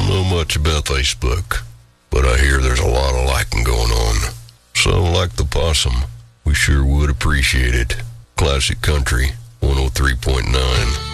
don't know much about Facebook, but I hear there's a lot of liking going on. So, like the possum, we sure would appreciate it. Classic Country 103.9.